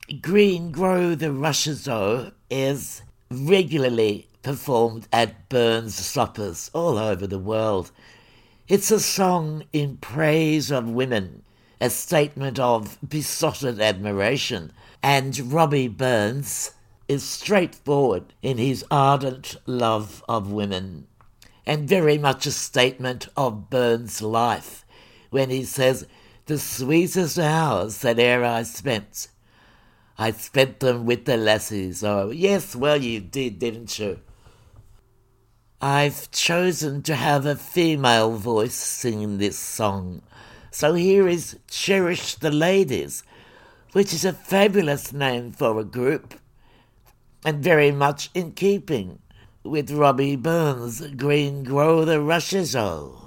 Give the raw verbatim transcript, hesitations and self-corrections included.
Green Grow the Rushes O is regularly performed at Burns suppers all over the world. It's a song in praise of women, a statement of besotted admiration, and Robbie Burns is straightforward in his ardent love of women, and very much a statement of Burns' life when he says, "The sweetest hours that e'er I spent, I spent them with the lassies." Oh, yes, well, you did, didn't you? I've chosen to have a female voice singing this song, so here is Cherish the Ladies, which is a fabulous name for a group, and very much in keeping with Robbie Burns' Green Grow the Rushes O.